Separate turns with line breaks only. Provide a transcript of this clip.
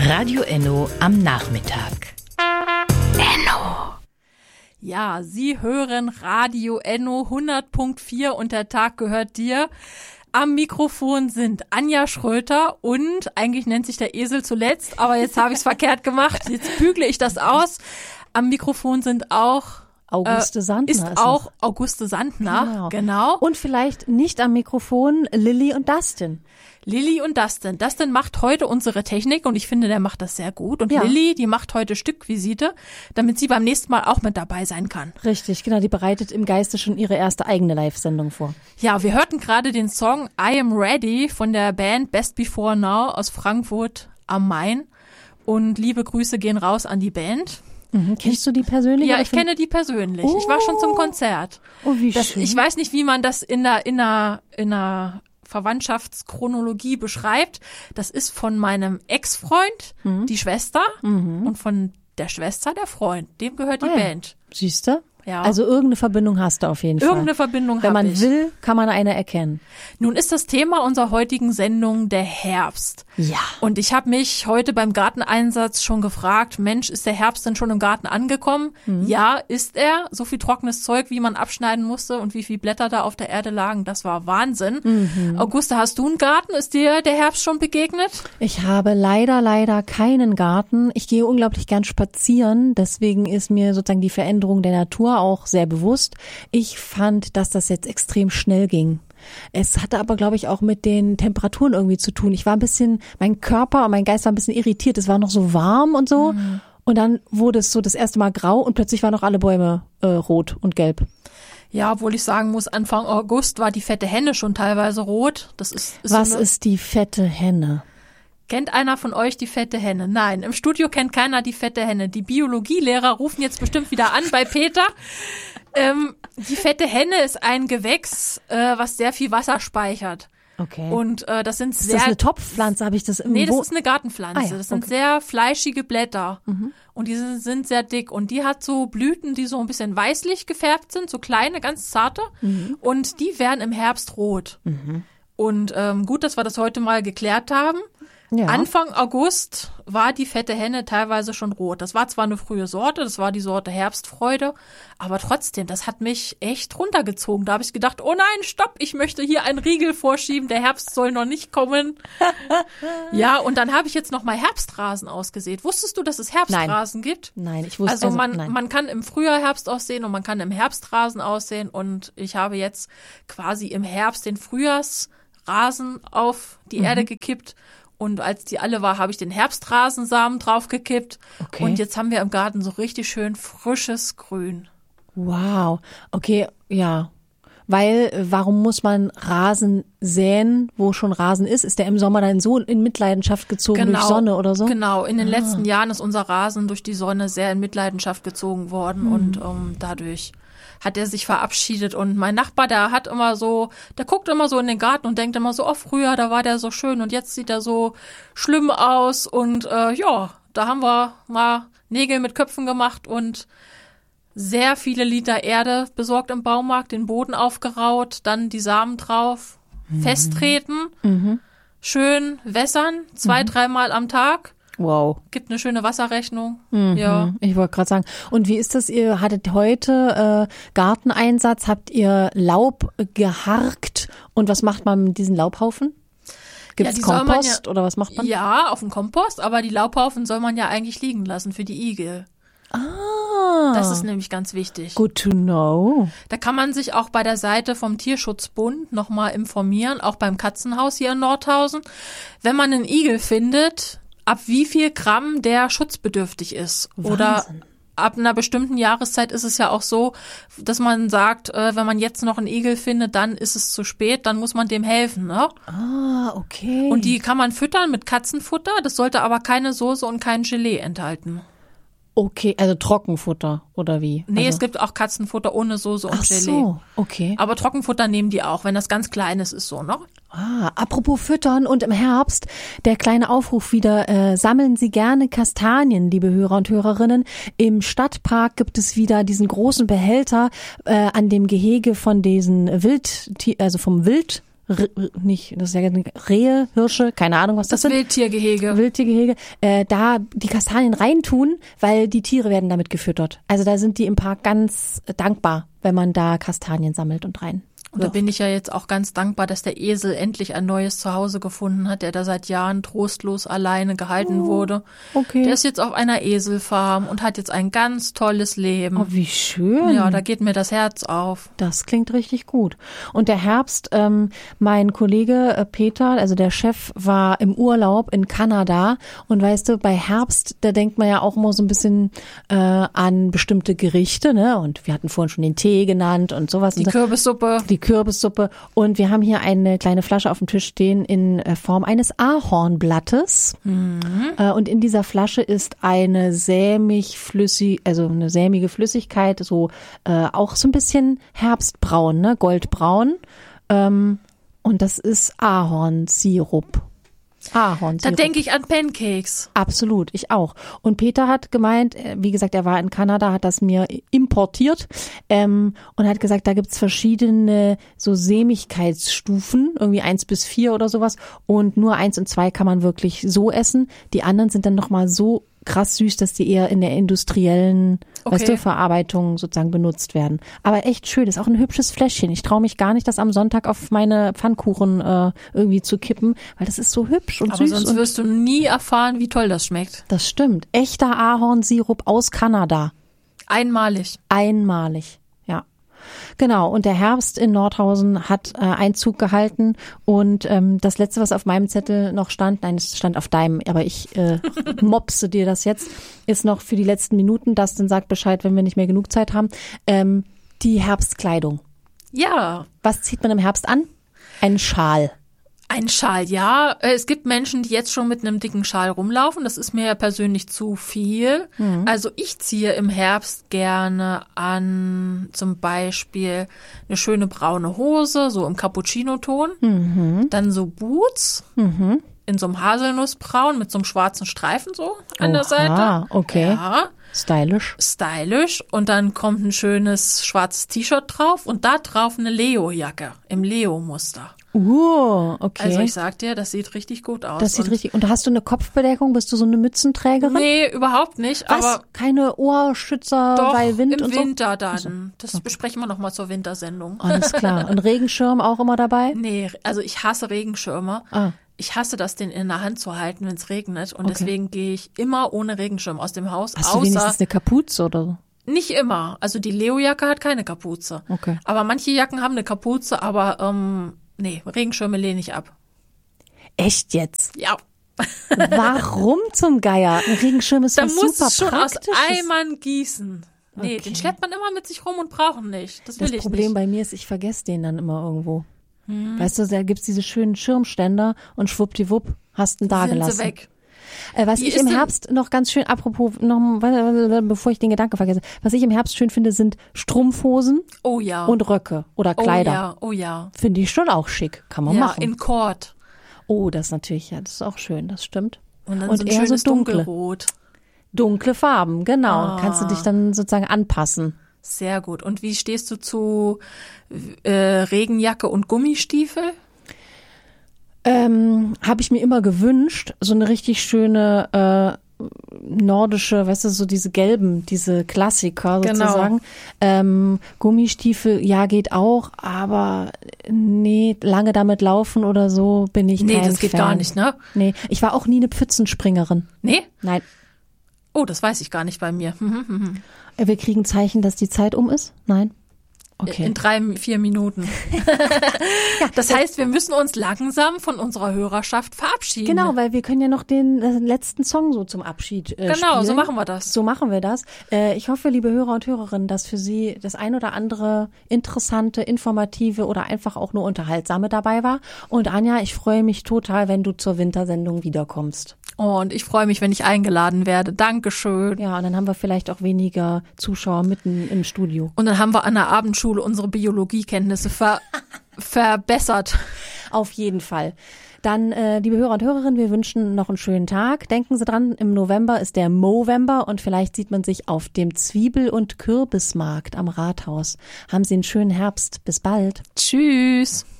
Radio Enno am Nachmittag. Enno.
Ja, Sie hören Radio Enno 100.4 und der Tag gehört dir. Am Mikrofon sind Anja Schröter und eigentlich nennt sich der Esel zuletzt, aber jetzt habe ich es verkehrt gemacht. Jetzt bügle ich das aus. Am Mikrofon sind auch
Auguste Sandner.
Ist auch Auguste Sandner, genau.
Und vielleicht nicht am Mikrofon Lilly und Dustin.
Lilly und Dustin. Dustin macht heute unsere Technik und ich finde, der macht das sehr gut. Und Lilly, die macht heute Stückvisite, damit sie beim nächsten Mal auch mit dabei sein kann.
Richtig, genau. Die bereitet im Geiste schon ihre erste eigene Live-Sendung vor.
Ja, wir hörten gerade den Song I Am Ready von der Band Best Before Now aus Frankfurt am Main. Und liebe Grüße gehen raus an die Band.
Kennst du die persönlich?
Ja, ich kenne die persönlich. Ich war schon zum Konzert.
Oh, wie schön.
Ich weiß nicht, wie man das in der Verwandtschaftschronologie beschreibt. Das ist von meinem Ex-Freund die Schwester und von der Schwester der Freund. Dem gehört die Band.
Siehst du?
Ja.
Also irgendeine Verbindung hast du auf jeden Fall.
Irgendeine Verbindung
Wenn
habe
man
ich.
will, kann man eine erkennen.
Nun ist das Thema unserer heutigen Sendung der Herbst.
Ja.
Und ich habe mich heute beim Garteneinsatz schon gefragt, Mensch, ist der Herbst denn schon im Garten angekommen? Ja, ist er. So viel trockenes Zeug, wie man abschneiden musste und wie viel Blätter da auf der Erde lagen, das war Wahnsinn. Auguste, hast du einen Garten? Ist dir der Herbst schon begegnet?
Ich habe leider keinen Garten. Ich gehe unglaublich gern spazieren. Deswegen ist mir sozusagen die Veränderung der Natur auch sehr bewusst. Ich fand, dass das jetzt extrem schnell ging. Es hatte aber, glaube ich, auch mit den Temperaturen irgendwie zu tun. Ich war ein bisschen, mein Körper und mein Geist war ein bisschen irritiert. Es war noch so warm und so. Und dann wurde es so das erste Mal grau und plötzlich waren auch alle Bäume rot und gelb.
Ja, obwohl ich sagen muss, Anfang August war die fette Henne schon teilweise rot. Das ist
Was
so
ist die fette Henne?
Kennt einer von euch die fette Henne? Nein, im Studio kennt keiner die fette Henne. Die Biologielehrer rufen jetzt bestimmt wieder an bei Peter. Die fette Henne ist ein Gewächs, was sehr viel Wasser speichert.
Okay.
Und das sind
Ist das eine Topfpflanze? Habe ich das im
Nee, das ist eine Gartenpflanze.
Ah ja,
das sind sehr fleischige Blätter. Und die sind sehr dick. Und die hat so Blüten, die so ein bisschen weißlich gefärbt sind, so kleine, ganz zarte. Und die werden im Herbst rot. Und gut, dass wir das heute mal geklärt haben.
Ja.
Anfang August war die fette Henne teilweise schon rot. Das war zwar eine frühe Sorte, das war die Sorte Herbstfreude, aber trotzdem, das hat mich echt runtergezogen. Da habe ich gedacht, oh nein, stopp, ich möchte hier einen Riegel vorschieben, der Herbst soll noch nicht kommen. Ja, und dann habe ich jetzt noch mal Herbstrasen ausgesät. Wusstest du, dass es Herbstrasen gibt?
Nein, ich wusste
Also
nein.
man kann im Frühjahr Herbst aussehen und man kann im Herbstrasen aussehen und ich habe jetzt quasi im Herbst den Frühjahrsrasen auf die Erde gekippt. Und als die alle war, habe ich den Herbstrasensamen draufgekippt.
Okay.
Und jetzt haben wir im Garten so richtig schön frisches Grün.
Wow. Okay, ja. Weil, warum muss man Rasen säen, wo schon Rasen ist? Ist der im Sommer dann so in Mitleidenschaft gezogen durch Sonne oder so?
Genau. In den letzten Jahren ist unser Rasen durch die Sonne sehr in Mitleidenschaft gezogen worden. Und dadurch hat er sich verabschiedet und mein Nachbar, der guckt immer so in den Garten und denkt immer so, oh, früher, da war der so schön und jetzt sieht er so schlimm aus und da haben wir mal Nägel mit Köpfen gemacht und sehr viele Liter Erde besorgt im Baumarkt, den Boden aufgeraut, dann die Samen drauf, festtreten, schön wässern, 2-3 Mal am Tag.
Wow.
Gibt eine schöne Wasserrechnung. Ja.
Ich wollte gerade sagen. Und wie ist das? Ihr hattet heute Garteneinsatz, habt ihr Laub geharkt und was macht man mit diesen Laubhaufen? Gibt's
die soll man
Kompost oder was macht man?
Ja, auf dem Kompost, aber die Laubhaufen soll man ja eigentlich liegen lassen für die Igel.
Ah.
Das ist nämlich ganz wichtig.
Good to know.
Da kann man sich auch bei der Seite vom Tierschutzbund nochmal informieren, auch beim Katzenhaus hier in Nordhausen. Wenn man einen Igel findet, ab wie viel Gramm der schutzbedürftig ist.
Wahnsinn.
Oder ab einer bestimmten Jahreszeit ist es ja auch so, dass man sagt, wenn man jetzt noch einen Igel findet, dann ist es zu spät, dann muss man dem helfen. Ne?
Ah, okay.
Und die kann man füttern mit Katzenfutter, das sollte aber keine Soße und kein Gelee enthalten.
Okay, also Trockenfutter oder wie?
Nee,
also,
es gibt auch Katzenfutter ohne Soße und
ach
Gelee.
so, okay.
Aber Trockenfutter nehmen die auch, wenn das ganz kleines ist so, ne?
Ah, apropos Füttern und im Herbst, der kleine Aufruf wieder, sammeln Sie gerne Kastanien, liebe Hörer und Hörerinnen. Im Stadtpark gibt es wieder diesen großen Behälter an dem Gehege von diesen vom Wild nicht, das ist ja Rehe, Hirsche, keine Ahnung, was das sind. Wildtiergehege, da die Kastanien reintun, weil die Tiere werden damit gefüttert. Also da sind die im Park ganz dankbar, wenn man da Kastanien sammelt und rein.
Und da bin ich ja jetzt auch ganz dankbar, dass der Esel endlich ein neues Zuhause gefunden hat, der da seit Jahren trostlos alleine gehalten wurde.
Okay.
Der ist jetzt auf einer Eselfarm und hat jetzt ein ganz tolles Leben.
Oh, wie schön.
Ja, da geht mir das Herz auf.
Das klingt richtig gut. Und der Herbst, mein Kollege Peter, also der Chef, war im Urlaub in Kanada. Und weißt du, bei Herbst, da denkt man ja auch immer so ein bisschen an bestimmte Gerichte, ne? Und wir hatten vorhin schon den Tee genannt und sowas.
Die Kürbissuppe.
Die Kürbissuppe. Und wir haben hier eine kleine Flasche auf dem Tisch stehen in Form eines Ahornblattes. Und in dieser Flasche ist eine sämige Flüssigkeit, so auch so ein bisschen herbstbraun, ne, goldbraun. Und das ist Ahornsirup.
Da denke ich an Pancakes.
Absolut, ich auch. Und Peter hat gemeint, wie gesagt, er war in Kanada, hat das mir importiert und hat gesagt, da gibt's verschiedene so Sämigkeitsstufen, irgendwie 1 bis 4 oder sowas. Und nur 1 und 2 kann man wirklich so essen. Die anderen sind dann nochmal so krass süß, dass die eher in der industriellen, weißt du, Verarbeitung sozusagen benutzt werden. Aber echt schön, ist auch ein hübsches Fläschchen. Ich traue mich gar nicht, das am Sonntag auf meine Pfannkuchen irgendwie zu kippen, weil das ist so hübsch und süß.
Aber sonst wirst du nie erfahren, wie toll das schmeckt.
Das stimmt. Echter Ahornsirup aus Kanada.
Einmalig.
Ja. Genau, und der Herbst in Nordhausen hat Einzug gehalten und das Letzte, was auf meinem Zettel noch stand, nein, es stand auf deinem, aber ich mopse dir das jetzt, ist noch für die letzten Minuten, Dustin sagt Bescheid, wenn wir nicht mehr genug Zeit haben, die Herbstkleidung.
Ja.
Was zieht man im Herbst an? Einen Schal.
Ein Schal, ja. Es gibt Menschen, die jetzt schon mit einem dicken Schal rumlaufen. Das ist mir ja persönlich zu viel. Also ich ziehe im Herbst gerne an zum Beispiel eine schöne braune Hose, so im Cappuccino-Ton. Dann so Boots in so einem Haselnussbraun mit so einem schwarzen Streifen so an der Seite.
Okay.
Ja. Stylisch. Und dann kommt ein schönes schwarzes T-Shirt drauf und da drauf eine Leo-Jacke im Leo-Muster.
Okay.
Also ich sag dir, das sieht richtig gut aus.
Das sieht richtig. Und hast du eine Kopfbedeckung? Bist du so eine Mützenträgerin?
Nee, überhaupt nicht.
Was? Aber keine Ohrschützer
doch,
bei Wind und so?
im Winter dann. Das besprechen wir nochmal zur Wintersendung.
Alles klar. Und Regenschirm auch immer dabei?
Nee, also ich hasse Regenschirme. Ich hasse das, den in der Hand zu halten, wenn es regnet. Und deswegen gehe ich immer ohne Regenschirm aus dem Haus.
Hast du wenigstens eine Kapuze oder so?
Nicht immer. Also die Leo-Jacke hat keine Kapuze.
Okay.
Aber manche Jacken haben eine Kapuze, aber nee, Regenschirme lehne ich ab.
Echt jetzt?
Ja.
Warum zum Geier? Ein Regenschirm ist was super
praktisch. Da muss schon aus Eimern gießen. Nee,
Okay.
Den schleppt man immer mit sich rum und braucht ihn nicht. Das will ich nicht.
Das Problem bei mir ist, ich vergesse den dann immer irgendwo. Weißt du, da gibt's diese schönen Schirmständer und schwuppdiwupp, hast ihn da gelassen.
Sind sie weg.
Was ich im Herbst noch ganz schön, apropos, bevor ich den Gedanken vergesse, was ich im Herbst schön finde, sind Strumpfhosen und Röcke oder Kleider.
Oh ja.
Finde ich schon auch schick, kann man machen.
Ja, in Kord.
Oh, das ist natürlich, ja, das ist auch schön, das stimmt.
Und dann
und
so ein
eher
schönes
so
Dunkelrot.
Dunkle Farben, genau. Kannst du dich dann sozusagen anpassen.
Sehr gut. Und wie stehst du zu Regenjacke und Gummistiefel?
Habe ich mir immer gewünscht, so eine richtig schöne nordische, weißt du, so diese gelben, diese Klassiker sozusagen. Genau. Gummistiefel, ja, geht auch, aber nee, lange damit laufen oder so bin ich kein Fan.
Nee, das geht gar nicht, ne?
Nee, ich war auch nie eine Pfützenspringerin.
Nee?
Nein.
Oh, das weiß ich gar nicht bei mir.
Wir kriegen Zeichen, dass die Zeit um ist? Nein? Okay.
In 3-4 Minuten. Das heißt, wir müssen uns langsam von unserer Hörerschaft verabschieden.
Genau, weil wir können ja noch den letzten Song so zum Abschied spielen.
Genau, so machen wir das.
So machen wir das. Ich hoffe, liebe Hörer und Hörerinnen, dass für Sie das ein oder andere interessante, informative oder einfach auch nur unterhaltsame dabei war. Und Anja, ich freue mich total, wenn du zur Wintersendung wiederkommst.
Oh, und ich freue mich, wenn ich eingeladen werde. Dankeschön.
Ja, und dann haben wir vielleicht auch weniger Zuschauer mitten im Studio.
Und dann haben wir an der Abendschule unsere Biologiekenntnisse verbessert.
Auf jeden Fall. Dann, liebe Hörer und Hörerinnen, wir wünschen noch einen schönen Tag. Denken Sie dran, im November ist der Movember und vielleicht sieht man sich auf dem Zwiebel- und Kürbismarkt am Rathaus. Haben Sie einen schönen Herbst. Bis bald.
Tschüss.